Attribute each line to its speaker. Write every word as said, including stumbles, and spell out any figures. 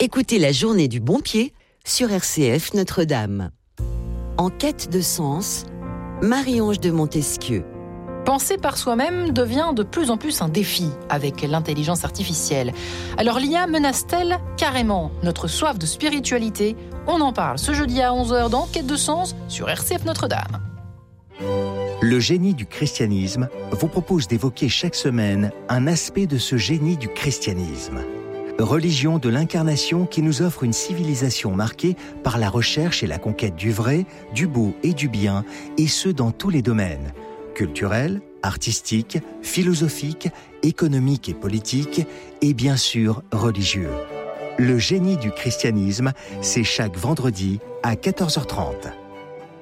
Speaker 1: Écoutez la journée du bon pied sur R C F Notre-Dame. En quête de sens, Marie-Ange de Montesquieu.
Speaker 2: Penser par soi-même devient de plus en plus un défi avec l'intelligence artificielle. Alors l'I A menace-t-elle carrément notre soif de spiritualité ? On en parle ce jeudi à onze heures dans Quête de sens sur R C F Notre-Dame.
Speaker 3: Le génie du christianisme vous propose d'évoquer chaque semaine un aspect de ce génie du christianisme. Religion de l'incarnation qui nous offre une civilisation marquée par la recherche et la conquête du vrai, du beau et du bien, et ce dans tous les domaines, culturels, artistiques, philosophiques, économiques et politiques, et bien sûr religieux. Le génie du christianisme, c'est chaque vendredi à quatorze heures trente.